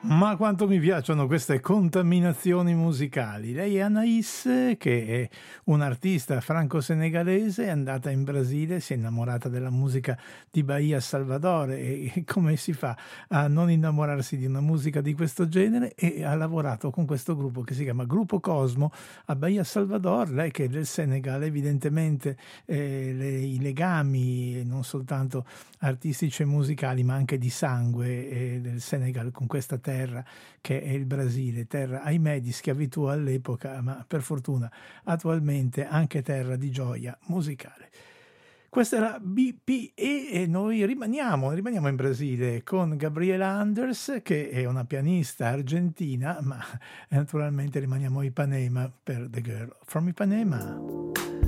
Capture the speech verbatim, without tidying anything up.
Ma quanto mi piacciono queste contaminazioni musicali. Lei è Anaïs, che è un'artista franco-senegalese, è andata in Brasile, si è innamorata della musica di Bahia Salvador e come si fa a non innamorarsi di una musica di questo genere, e ha lavorato con questo gruppo che si chiama Gruppo Cosmo a Bahia Salvador. Lei che è del Senegal, evidentemente eh, le, i legami non soltanto artistici e musicali ma anche di sangue eh, del Senegal con questa terra che è il Brasile, terra ahimè di schiavitù all'epoca, ma per fortuna attualmente anche terra di gioia musicale. Questa era B P E e noi rimaniamo, rimaniamo in Brasile con Gabriela Anders, che è una pianista argentina, ma naturalmente rimaniamo a Ipanema per The Girl from Ipanema.